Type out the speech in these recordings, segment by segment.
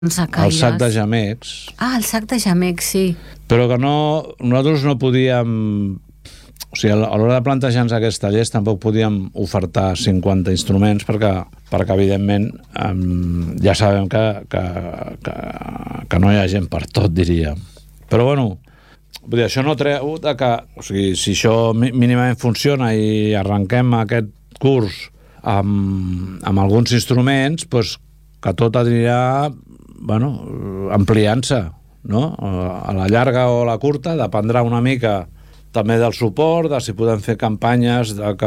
El sac de gemecs. Ah, el sac de gemecs, sí. Però que nosaltres no podíem... O sigui, a l'hora de plantejar-nos aquests tallers tampoc podíem ofertar 50 instruments perquè evidentment, ja sabem que no hi ha gent per tot, diria. Però, bueno, vull dir, això no treu de que... O sigui, si això mínimament funciona i arrenquem aquest curs amb alguns instruments, doncs que tot anirà, bueno, ampliant-se, no? A la llarga o a la curta dependrà una mica també del suport, de si podem fer campanyes,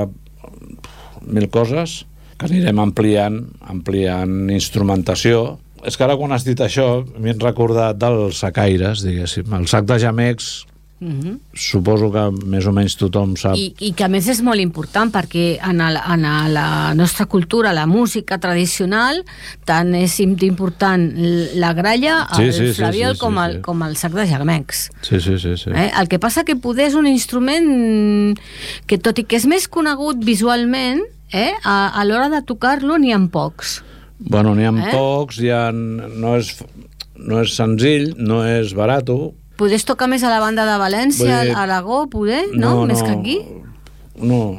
mil coses, que anirem ampliant instrumentació. És que ara quan has dit això m'he recordat dels sacaires, diguéssim. El sac de gemecs, suposo que més o menys tothom sap. I que a més és molt important perquè en la nostra cultura, la música tradicional, tant és important la gralla, el flabiol com el sac de gemecs. Sí. El que passa que poder és un instrument que, tot i que és més conegut visualment, a l'hora de tocar-lo n'hi ha pocs. Bueno, n'hi ha pocs, no és senzill, no és barat. Podés tocar més a la banda de València, a Aragó, poder? No? Més que aquí? No.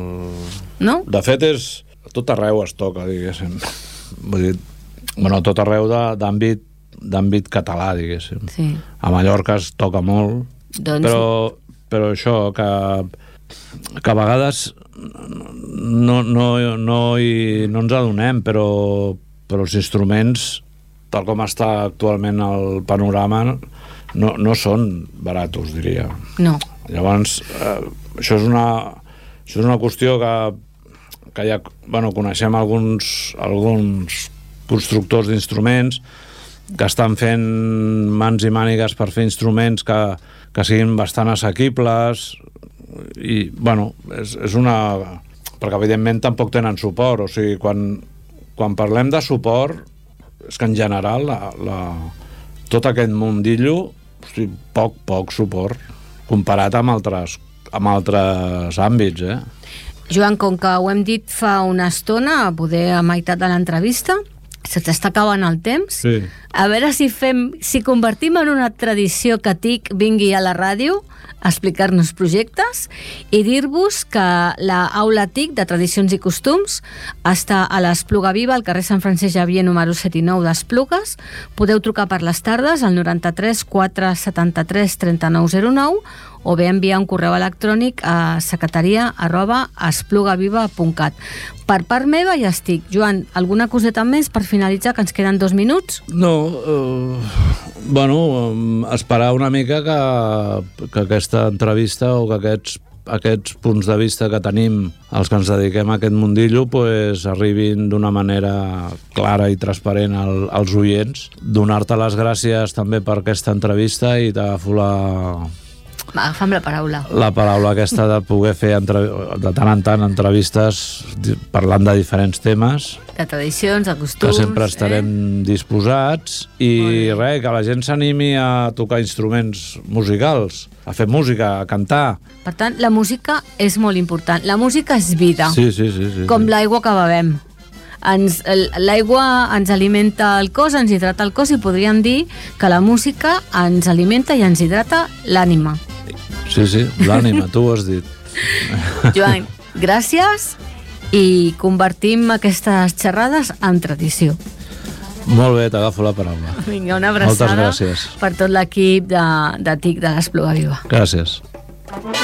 De fet, a tot arreu es toca, diguéssim. Vull dir, bueno, a tot arreu d'àmbit català, diguéssim. Sí. A Mallorca es toca molt, però això, que a vegades no ens adonem, però els instruments, tal com està actualment el panorama, no són baratos, diria. No. Llavors, això és una qüestió que ja, bueno, coneixem alguns constructors d'instruments que estan fent mans i mànigues per fer instruments que siguin bastant assequibles i, bueno, és una... perquè evidentment tampoc tenen suport, o sigui, quan parlem de suport és que en general tot aquest mundillo, hosti, poc suport comparat amb altres àmbits, Joan, com que ho hem dit fa una estona, poder a meitat de l'entrevista, se t'està acabant el temps. Sí. A veure si convertim en una tradició que TIC vingui a la ràdio a explicar-nos projectes i dir-vos que l'Aula TIC de Tradicions i Costums està a l'Espluga Viva, al carrer Sant Francesc Xavier número 7 i 9 d'Esplugues. Podeu trucar per les tardes al 93 473 3909 o bé enviar un correu electrònic a secretaria@esplugaviva.cat. Per part meva ja estic. Joan, alguna coseta més per finalitzar, que ens queden 2 minuts? No, bueno, esperar una mica que aquesta entrevista o que aquests punts de vista que tenim els que ens dediquem a aquest mundillo pues, arribin d'una manera clara i transparent als oients. Donar-te les gràcies també per aquesta entrevista i t'agafo Agafa'm la paraula. La paraula aquesta de poder fer de tant en tant entrevistes parlant de diferents temes. De tradicions, de costums. Que sempre estarem disposats i res, que la gent s'animi a tocar instruments musicals, a fer música, a cantar. Per tant, la música és molt important. La música és vida. Sí. Com l'aigua que bevem. L'aigua ens alimenta el cos, ens hidrata el cos i podríem dir que la música ens alimenta i ens hidrata l'ànima. Sí, l'ànima, tu ho has dit. Joan, gràcies i convertim aquestes xerrades en tradició. Molt bé, t'agafo la paraula. Vinga, una abraçada. Moltes gràcies. Per tot l'equip de TIC de l'Espluga Viva. Gràcies.